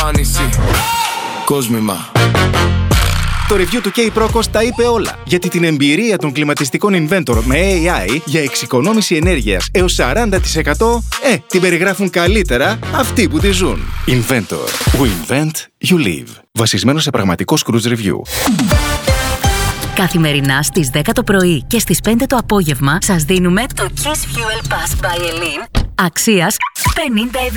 εμφάνιση. Κόσμημα. Το review του K-Procos τα είπε όλα. Γιατί την εμπειρία των κλιματιστικών Inventor με AI για εξοικονόμηση ενέργειας έως 40% την περιγράφουν καλύτερα αυτοί που τη ζουν. Inventor. We invent, you live. Βασισμένο σε πραγματικό Scrooge Review. Καθημερινά στις 10 το πρωί και στις 5 το απόγευμα σας δίνουμε το Kiss Fuel Pass by Elin αξίας 50 €.